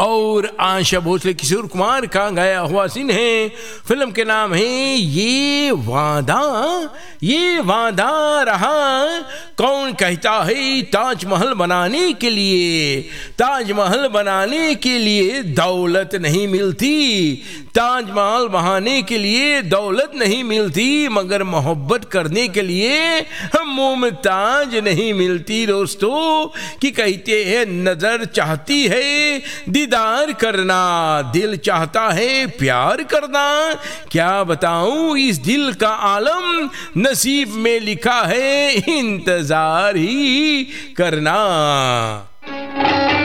और आशा भोसले किशोर कुमार का गाया हुआ सीन है। फिल्म के नाम है ये वादा रहा। कौन कहता है ताजमहल बनाने के लिए दौलत नहीं मिलती, ताजमहल बहाने के लिए दौलत नहीं मिलती, मगर मोहब्बत करने के लिए मुमताज नहीं मिलती। दोस्तों कि कहते हैं नजर चाहती है दीदार करना, दिल चाहता है प्यार करना। क्या बताऊं इस दिल का आलम, नसीब में लिखा है इंतजार ही करना।